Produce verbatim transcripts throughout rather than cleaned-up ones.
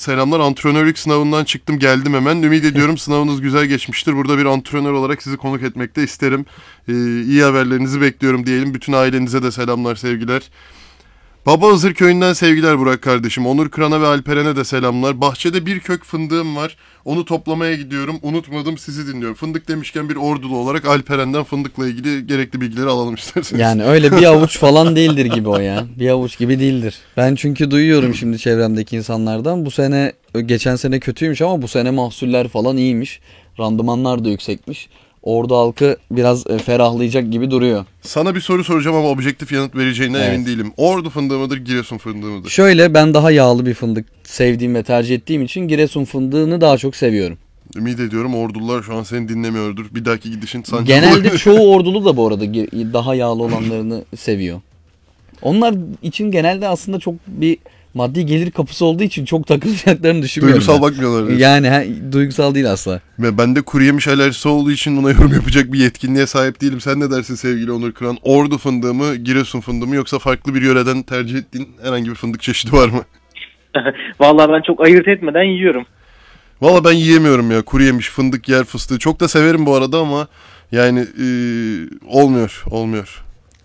selamlar. Antrenörlük sınavından çıktım, geldim hemen. Ümit ediyorum sınavınız güzel geçmiştir. Burada bir antrenör olarak sizi konuk etmek de isterim. Ee, iyi haberlerinizi bekliyorum diyelim. Bütün ailenize de selamlar, sevgiler. Baba Hızır köyünden sevgiler Burak kardeşim. Onur Kıran'a ve Alperen'e de selamlar. Bahçede bir kök fındığım var. Onu toplamaya gidiyorum. Unutmadım, sizi dinliyorum. Fındık demişken bir ordulu olarak Alperen'den fındıkla ilgili gerekli bilgileri alalım isterseniz. Yani öyle bir avuç falan değildir gibi o ya. Bir avuç gibi değildir. Ben çünkü duyuyorum şimdi çevremdeki insanlardan. Bu sene, geçen sene kötüymüş ama bu sene mahsuller falan iyiymiş. Randımanlar da yüksekmiş. Ordu halkı biraz ferahlayacak gibi duruyor. Sana bir soru soracağım ama objektif yanıt vereceğinden Evet. emin değilim. Ordu fındığı mıdır, Giresun fındığı mıdır? Şöyle, ben daha yağlı bir fındık sevdiğim ve tercih ettiğim için Giresun fındığını daha çok seviyorum. Ümit ediyorum Ordulular şu an seni dinlemiyordur. Bir dahaki gidişin sancak Genelde olabilir. çoğu ordulu da bu arada daha yağlı olanlarını seviyor. Onlar için genelde aslında çok bir maddi gelir kapısı olduğu için çok takılacaklarını düşünmüyorum. Duygusal ben. bakmıyorlar. diyorsun. Yani he, duygusal değil asla. Ve ben de kuru yemiş alerjisi olduğu için buna yorum yapacak bir yetkinliğe sahip değilim. Sen ne dersin sevgili Onur Kıran? Ordu fındığı mı, Giresun fındığı mı, yoksa farklı bir yöreden tercih ettiğin herhangi bir fındık çeşidi var mı? Vallahi ben çok ayırt etmeden yiyorum. Valla ben yiyemiyorum ya. Kuru yemiş, fındık, yer fıstığı. Çok da severim bu arada ama yani ee, olmuyor, olmuyor.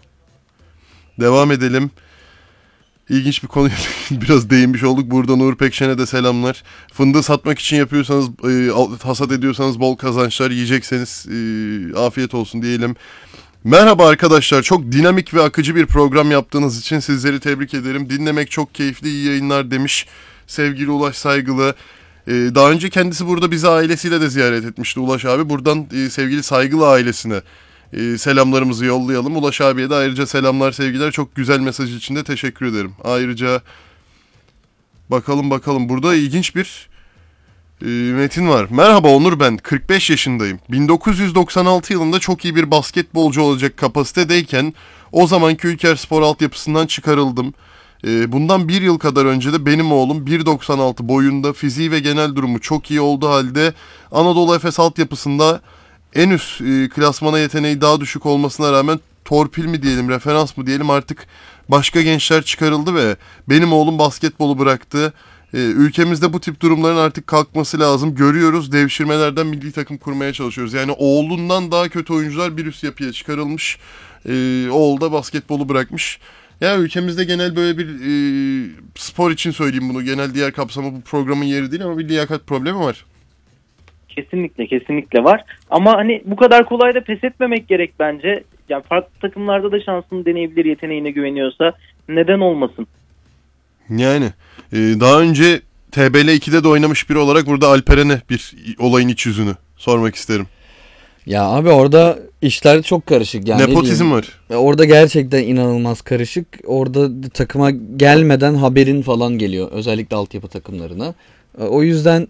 Devam edelim. İlginç bir konuya biraz değinmiş olduk. Buradan Uğur Pekşen'e de selamlar. Fındığı satmak için yapıyorsanız, e, hasat ediyorsanız bol kazançlar, yiyecekseniz e, afiyet olsun diyelim. Merhaba arkadaşlar. Çok dinamik ve akıcı bir program yaptığınız için sizleri tebrik ederim. Dinlemek çok keyifli, iyi yayınlar demiş sevgili Ulaş Saygılı. E, daha önce kendisi burada bizi ailesiyle de ziyaret etmişti Ulaş abi. Buradan e, sevgili Saygılı ailesine Ee, selamlarımızı yollayalım. Ulaş abiye de ayrıca selamlar, sevgiler. Çok güzel mesaj için de teşekkür ederim. Ayrıca bakalım bakalım. Burada ilginç bir e, metin var. Merhaba Onur, ben kırk beş yaşındayım. bin dokuz yüz doksan altı yılında çok iyi bir basketbolcu olacak kapasitedeyken o zamanki Ülker Spor altyapısından çıkarıldım. E, bundan bir yıl kadar önce de benim oğlum bir doksan altı boyunda, fiziği ve genel durumu çok iyi olduğu halde Anadolu Efes altyapısında en üst e, klasmana yeteneği daha düşük olmasına rağmen torpil mi diyelim, referans mı diyelim, artık başka gençler çıkarıldı ve benim oğlum basketbolu bıraktı. E, ülkemizde bu tip durumların artık kalkması lazım. Görüyoruz, devşirmelerden milli takım kurmaya çalışıyoruz. Yani oğlundan daha kötü oyuncular bir üst yapıya çıkarılmış. E, oğul da basketbolu bırakmış. Ya ülkemizde genel böyle bir e, spor için söyleyeyim bunu. Genel diğer kapsamı bu programın yeri değil ama bir liyakat problemi var. Kesinlikle kesinlikle var. Ama hani bu kadar kolay da pes etmemek gerek bence. Yani farklı takımlarda da şansını deneyebilir, yeteneğine güveniyorsa neden olmasın? Yani e, daha önce T B L ikide de oynamış biri olarak burada Alperen'e bir olayın iç yüzünü sormak isterim. Ya abi orada işler çok karışık. Yani nepotizm var. Orada gerçekten inanılmaz karışık. Orada takıma gelmeden haberin falan geliyor. Özellikle altyapı takımlarına. O yüzden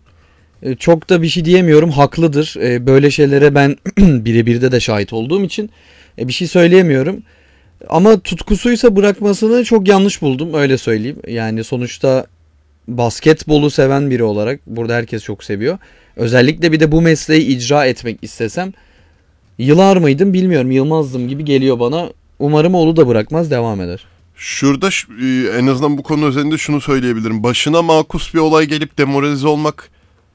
çok da bir şey diyemiyorum. Haklıdır. Böyle şeylere ben birebir de de şahit olduğum için bir şey söyleyemiyorum. Ama tutkusuysa bırakmasını çok yanlış buldum. Öyle söyleyeyim. Yani sonuçta basketbolu seven biri olarak burada herkes çok seviyor. Özellikle bir de bu mesleği icra etmek istesem yılar mıydım bilmiyorum. Yılmazdım gibi geliyor bana. Umarım oğlu da bırakmaz, devam eder. Şurada en azından bu konu üzerinde şunu söyleyebilirim. Başına makus bir olay gelip demoralize olmak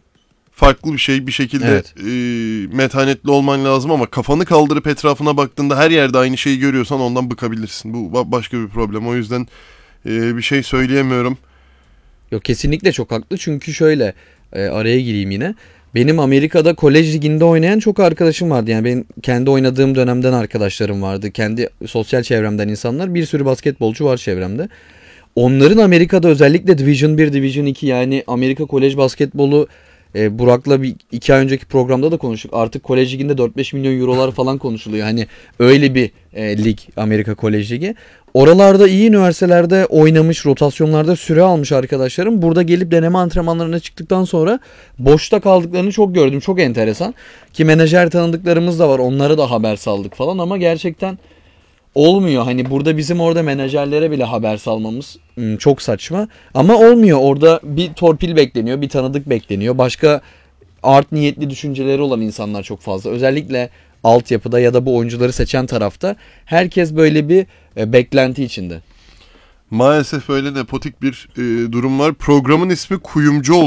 farklı bir şey. Bir şekilde evet. e, metanetli olman lazım ama kafanı kaldırıp etrafına baktığında her yerde aynı şeyi görüyorsan ondan bıkabilirsin. Bu başka bir problem. O yüzden e, bir şey söyleyemiyorum. Yok, kesinlikle çok haklı. Çünkü şöyle e, araya gireyim yine. Benim Amerika'da kolej liginde oynayan çok arkadaşım vardı. Yani benim kendi oynadığım dönemden arkadaşlarım vardı. Kendi sosyal çevremden insanlar. Bir sürü basketbolcu var çevremde. Onların Amerika'da özellikle Division bir, Division iki, yani Amerika kolej basketbolu, e, Burak'la bir iki ay önceki programda da konuştuk. Artık kolej liginde dört beş milyon eurolar falan konuşuluyor. Hani öyle bir e, lig Amerika kolej ligi. Oralarda iyi üniversitelerde oynamış, rotasyonlarda süre almış arkadaşlarım burada gelip deneme antrenmanlarına çıktıktan sonra boşta kaldıklarını çok gördüm. Çok enteresan. Ki menajer tanıdıklarımız da var. Onlara da haber saldık falan ama gerçekten olmuyor. Hani burada bizim orada menajerlere bile haber salmamız çok saçma. Ama olmuyor. Orada bir torpil bekleniyor, bir tanıdık bekleniyor. Başka art niyetli düşünceleri olan insanlar çok fazla. Özellikle altyapıda ya da bu oyuncuları seçen tarafta herkes böyle bir e, beklenti içinde. Maalesef böyle nepotik bir e, durum var. Programın ismi Kuyumcu